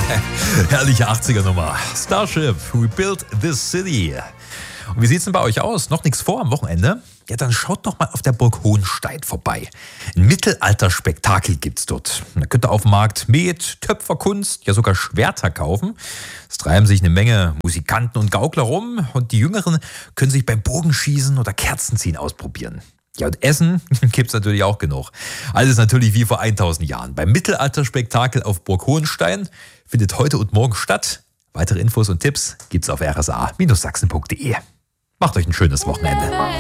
Herrliche 80er-Nummer. Starship, We Built This City. Und wie sieht's denn bei euch aus? Noch nichts vor am Wochenende? Ja, dann schaut doch mal auf der Burg Hohenstein vorbei. Ein Mittelalter-Spektakel gibt's dort. Da könnt ihr auf dem Markt Met, Töpferkunst, ja sogar Schwerter kaufen. Es treiben sich eine Menge Musikanten und Gaukler rum und die Jüngeren können sich beim Bogenschießen oder Kerzenziehen ausprobieren. Ja, und Essen gibt's natürlich auch genug. Alles natürlich wie vor 1000 Jahren. Beim Mittelalter-Spektakel auf Burg Hohenstein findet heute und morgen statt. Weitere Infos und Tipps gibt's auf rsa-sachsen.de. Macht euch ein schönes Wochenende.